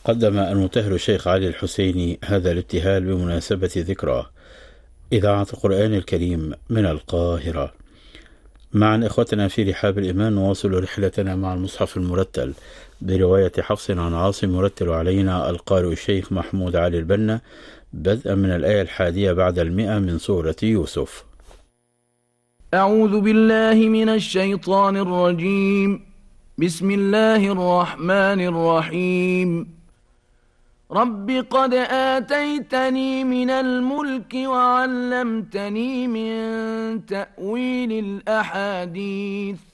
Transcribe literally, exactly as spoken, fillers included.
قدم المطهر الشيخ علي الحسيني هذا الابتهال بمناسبة ذكراه. إذاعة القرآن الكريم من القاهرة. معا إخوتنا في رحاب الإيمان نواصل رحلتنا مع المصحف المرتل برواية حفص عن عاصم، مرتل علينا القارئ الشيخ محمود علي البنا، بدءا من الآية الحادية بعد المئة من سورة يوسف. أعوذ بالله من الشيطان الرجيم. بسم الله الرحمن الرحيم. رب قد آتيتني من الملك وعلمتني من تأويل الأحاديث